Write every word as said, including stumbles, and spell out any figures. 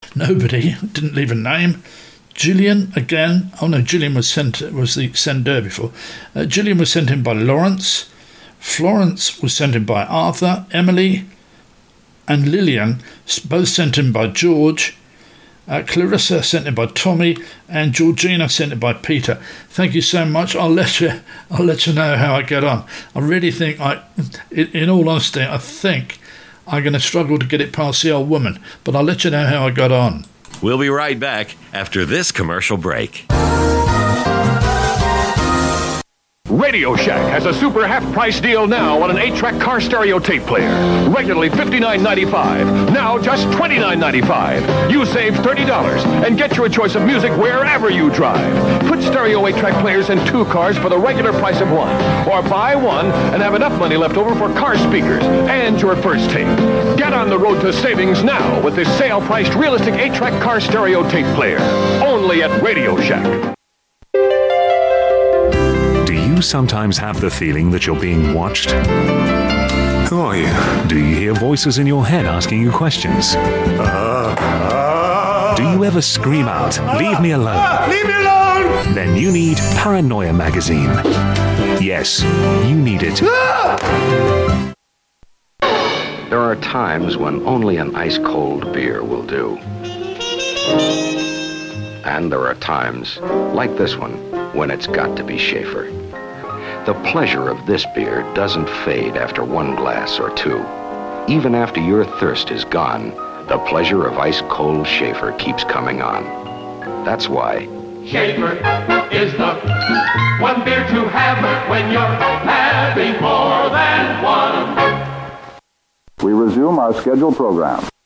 Nobody. Didn't leave a name. Gillian, again. Oh no, Gillian was sent was the sender before. Uh, Gillian was sent in by Lawrence. Florence was sent in by Arthur. Emily and Lillian both sent in by George. Uh, Clarissa sent in by Tommy, and Georgina sent in by Peter. Thank you so much. I'll let you. I'll let you know how I get on. I really think I, in, in all honesty, I think I'm going to struggle to get it past the old woman. But I'll let you know how I got on. We'll be right back after this commercial break. Radio Shack has a super half-price deal now on an eight-track car stereo tape player. Regularly fifty-nine ninety-five, now just twenty-nine ninety-five. You save thirty dollars and get your choice of music wherever you drive. Put stereo eight-track players in two cars for the regular price of one. Or buy one and have enough money left over for car speakers and your first tape. Get on the road to savings now with this sale-priced realistic eight-track car stereo tape player. Only at Radio Shack. Do you sometimes have the feeling that you're being watched? Who are you? Do you hear voices in your head asking you questions? Uh, uh, Do you ever scream out, "Leave me alone"? Uh, leave me alone! Then you need Paranoia Magazine. Yes, you need it. Ah! There are times when only an ice-cold beer will do. And there are times, like this one, when it's got to be Schaefer. The pleasure of this beer doesn't fade after one glass or two. Even after your thirst is gone, the pleasure of ice-cold Schaefer keeps coming on. That's why Schaefer is the one beer to have when you're having more than one. We resume our scheduled program.